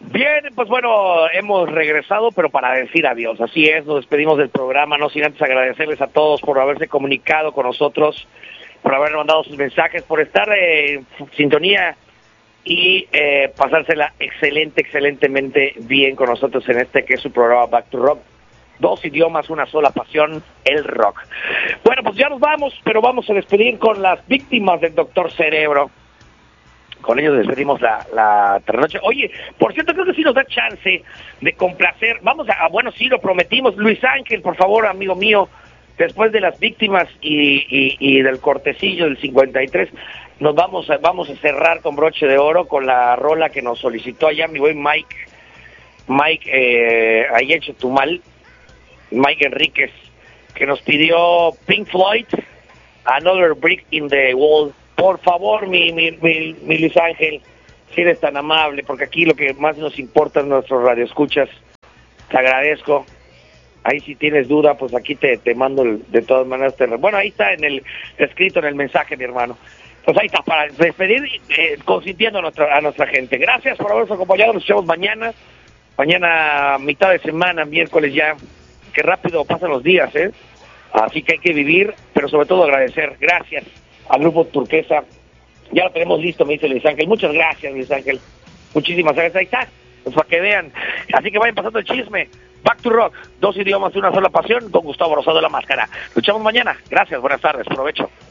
Bien, pues bueno, hemos regresado, pero para decir adiós. Así es, nos despedimos del programa, no sin antes agradecerles a todos por haberse comunicado con nosotros, por haber mandado sus mensajes, por estar en sintonía y pasársela excelentemente bien con nosotros en este que es su programa Back to Rock. 2 idiomas, una sola pasión, el rock. Bueno, pues ya nos vamos, pero vamos a despedir con las víctimas del Doctor Cerebro. Con ellos despedimos la tarde-noche. Oye, por cierto, creo que sí nos da chance de complacer. Vamos bueno, sí, lo prometimos. Luis Ángel, por favor, amigo mío, después de las víctimas y del cortecillo del 53, nos vamos a cerrar con broche de oro con la rola que nos solicitó allá mi buen Mike ahí en Chetumal, Mike Enríquez, que nos pidió Pink Floyd, Another Brick in the Wall. Por favor, mi Luis Ángel, si eres tan amable, porque aquí lo que más nos importa es nuestros radioescuchas. Te agradezco. Ahí si tienes duda, pues aquí te mando de todas maneras. Bueno, ahí está escrito en el mensaje, mi hermano. Pues ahí está, para despedir, consintiendo a nuestra gente. Gracias por habernos acompañado, nos vemos mañana. Mañana, mitad de semana, miércoles ya. Qué rápido pasan los días, ¿eh? Así que hay que vivir, pero sobre todo agradecer. Gracias al Grupo Turquesa. Ya lo tenemos listo, me dice Luis Ángel. Muchas gracias, Luis Ángel. Muchísimas gracias. Ahí está, pues para que vean. Así que vayan pasando el chisme. Back to Rock, 2 idiomas, una sola pasión, con Gustavo Rosado de la Máscara. Luchamos mañana. Gracias, buenas tardes, provecho.